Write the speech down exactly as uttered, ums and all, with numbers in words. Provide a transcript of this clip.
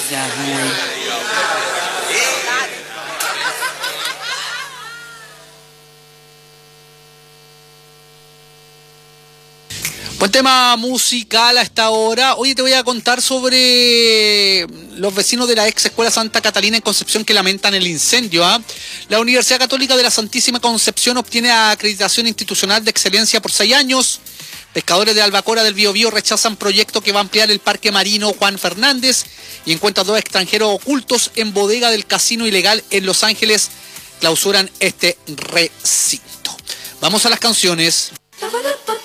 Ya, muy... Buen tema musical a esta hora. Oye, te voy a contar sobre los vecinos de la ex escuela Santa Catalina en Concepción que lamentan el incendio. ¿eh? La Universidad Católica de la Santísima Concepción obtiene acreditación institucional de excelencia por seis años. Pescadores de Albacora del Biobío rechazan proyecto que va a ampliar el parque marino Juan Fernández y encuentran dos extranjeros ocultos en bodega del casino ilegal en Los Ángeles. Clausuran este recinto. Vamos a las canciones.